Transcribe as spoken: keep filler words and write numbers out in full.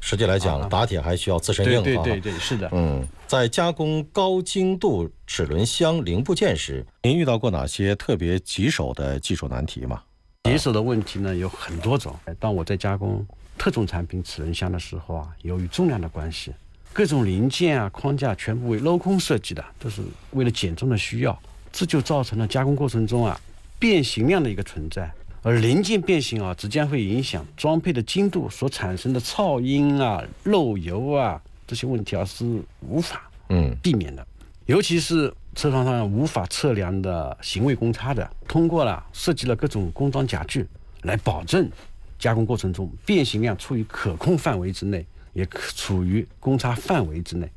实际来讲，啊、打铁还需要自身硬。 对对对对，是的。 嗯，在加工高精度齿轮箱零部件时，您遇到过哪些特别棘手的技术难题吗？ 棘手的问题呢有很多种。当我在加工特种产品齿轮箱的时候啊，由于重量的关系，各种零件啊、框架全部为镂空设计的，都是为了减重的需要，这就造成了加工过程中啊变形量的一个存在。而零件变形啊，直接会影响装配的精度所产生的噪音啊、漏油啊这些问题啊是无法嗯避免的。嗯、尤其是车床上无法测量的行为公差的，通过了设计了各种工装夹具来保证加工过程中变形量处于可控范围之内，也处于公差范围之内。